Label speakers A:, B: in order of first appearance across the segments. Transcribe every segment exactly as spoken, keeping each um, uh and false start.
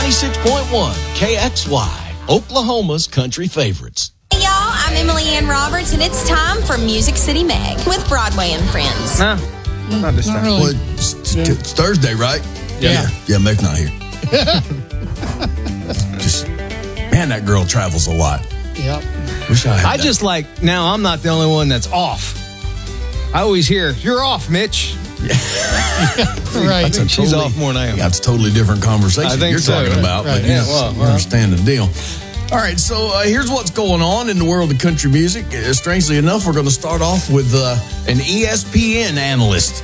A: ninety-six point one K X Y, Oklahoma's country favorites.
B: Hey, y'all, I'm Emily Ann Roberts, and it's time for Music City Meg with Broadway and Friends.
C: No, not this time.
D: Really.
E: Well, it's, yeah. it's Thursday, right?
D: Yeah.
E: Yeah, yeah Meg's not here. Just, man, that girl travels a lot.
D: Yep.
E: Wish I had
C: I
E: that.
C: just like, now I'm not the only one that's off. I always hear, you're off, Mitch.
D: Right.
E: That's a
C: She's
E: totally,
C: off more than I am.
E: That's a totally different conversation
C: I think
E: you're
C: so,
E: talking
C: right,
E: about,
D: right.
E: but
C: Yeah,
E: you,
C: well,
E: you
C: well.
E: understand the deal. All right, so uh, here's what's going on in the world of country music. Uh, strangely enough, we're going to start off with uh, an E S P N analyst.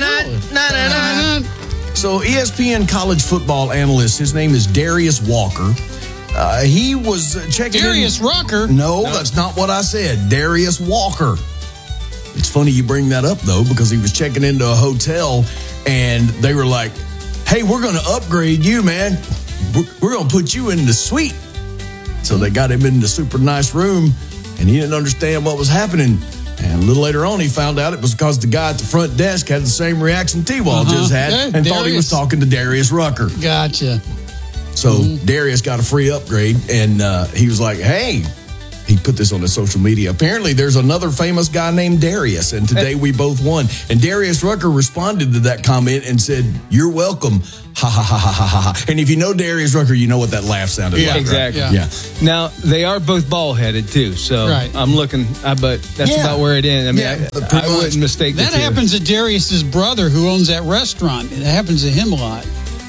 E: So E S P N college football analyst, his name is Darius Walker. Uh, he was uh, checking
D: Darius
E: in.
D: Rucker.
E: No, no, that's not what I said. Darius Walker. It's funny you bring that up, though, because he was checking into a hotel, and they were like, hey, we're going to upgrade you, man. We're, we're going to put you in the suite. So they got him in the super nice room, and he didn't understand what was happening. And a little later on, he found out it was because the guy at the front desk had the same reaction T-Wall
D: Uh-huh.
E: just had
D: Yeah,
E: and thought he was
D: Darius.
E: talking to Darius Rucker.
D: Gotcha.
E: So
D: Mm-hmm.
E: Darius got a free upgrade, and uh, he was like, hey, he put this on his social media. Apparently, there's another famous guy named Darius, and today we both won. And Darius Rucker responded to that comment and said, you're welcome. Ha, ha, ha, ha, ha, ha. And if you know Darius Rucker, you know what that laugh sounded
C: Yeah,
E: like.
C: exactly.
E: Right? Yeah.
C: Now, they are both ball-headed, too, so
D: Right.
C: I'm looking, I, but that's
E: Yeah.
C: about where it ends. I mean,
E: Yeah,
C: I,
E: pretty
C: I wouldn't
E: much.
C: mistake the
D: That
C: two.
D: happens to Darius's brother who owns that restaurant. It happens to him a lot.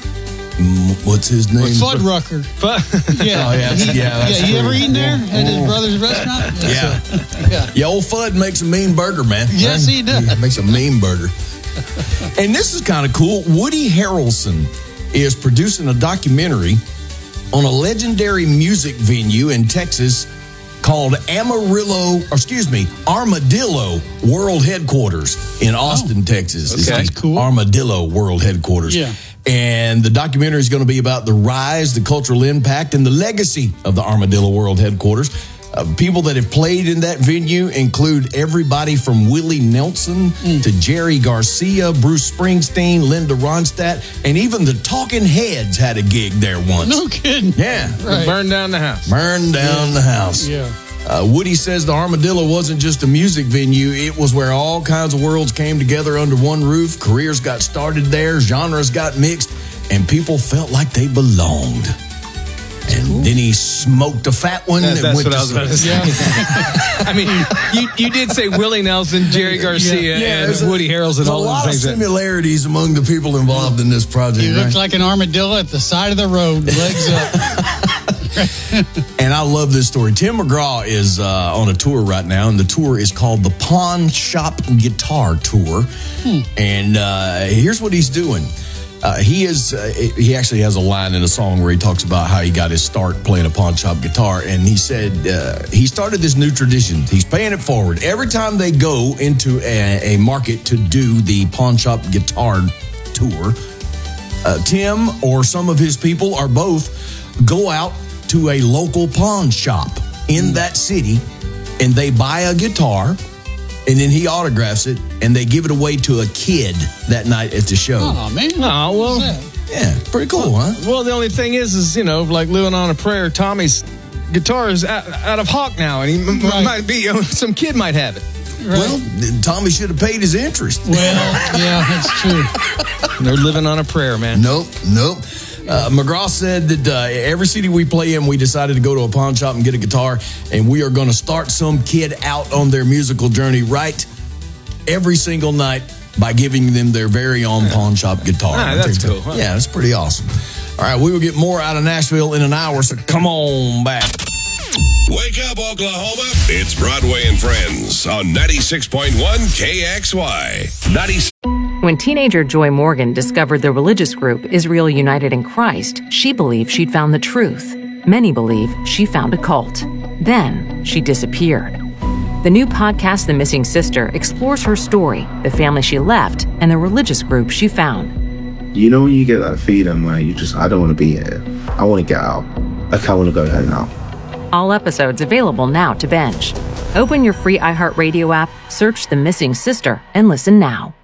E: Mm, What's his name?
D: Fuddrucker.
C: But,
D: Yeah.
E: Oh, yeah, that's- yeah, that's
D: yeah, you
E: true.
D: ever eaten there at his brother's restaurant?
E: Yeah.
D: Yeah.
E: Yeah, old Fudd makes a mean burger, man.
D: Yes, he does.
E: He makes a mean burger. And this is kind of cool. Woody Harrelson is producing a documentary on a legendary music venue in Texas called Amarillo, or excuse me, Armadillo World Headquarters in Austin, Texas. It's
C: Okay.
E: the
D: Cool.
E: Armadillo World Headquarters.
D: Yeah.
E: And the documentary is going to be about the rise, the cultural impact, and the legacy of the Armadillo World Headquarters. Uh, people that have played in that venue include everybody from Willie Nelson
D: Mm.
E: to Jerry Garcia, Bruce Springsteen, Linda Ronstadt, and even the Talking Heads had a gig there once.
D: No kidding.
E: Yeah.
D: Right.
C: burn down the house.
E: Burn down the house.
D: Yeah.
E: Uh, Woody says the Armadillo wasn't just a music venue. It was where all kinds of worlds came together under one roof. Careers got started there. Genres got mixed. And people felt like they belonged. And then he smoked a fat one.
C: That-
E: and
C: that's
E: went
C: what
E: to
C: I was about to say.
D: Yeah.
C: I mean, you, you did say Willie Nelson, Jerry Garcia,
E: there's
C: and
E: a-
C: Woody Harrelson,
E: there's
C: all
E: a
C: those
E: lot of
C: things. that-
E: similarities among the people involved in this project.
D: He
E: right?
D: looks like an armadillo at the side of the road, legs up.
E: And I love this story. Tim McGraw is uh, on a tour right now, and the tour is called the Pawn Shop Guitar Tour.
D: Hmm.
E: And uh, here's what he's doing. Uh, he is. Uh, he actually has a line in a song where he talks about how he got his start playing a pawn shop guitar, and he said uh, he started this new tradition. He's paying it forward every time they go into a, a market to do the pawn shop guitar tour. Uh, Tim or some of his people or both go out to a local pawn shop in that city, and they buy a guitar. And then he autographs it, and they give it away to a kid that night at the show.
D: Oh, man.
C: Oh, well,
E: Yeah, pretty cool, huh?
C: well, the only thing is, is, you know, like living on a prayer, Tommy's guitar is out, out of hawk now, and he m-
D: Right.
C: might be, some kid might have it.
D: Right.
E: Well, Tommy should have paid his interest.
D: Well, yeah, that's true.
C: They're living on a prayer, man.
E: Nope, nope. Uh, McGraw said that uh, every city we play in, we decided to go to a pawn shop and get a guitar, and we are going to start some kid out on their musical journey right every single night by giving them their very own pawn shop guitar.
C: Ah, that's cool, huh?
E: Yeah, that's pretty awesome. All right, we will get more out of Nashville in an hour, so come on back.
F: Wake up, Oklahoma. It's Broadway and Friends on ninety-six point one K X Y. ninety
G: When teenager Joy Morgan discovered the religious group Israel United in Christ, she believed she'd found the truth. Many believe she found a cult. Then she disappeared. The new podcast, The Missing Sister, explores her story, the family she left, and the religious group she found.
H: You know when you get that feeling where you just, I don't want to be here. I want to get out. Like, I want to go home now.
G: All episodes available now to binge. Open your free iHeartRadio app, search The Missing Sister, and listen now.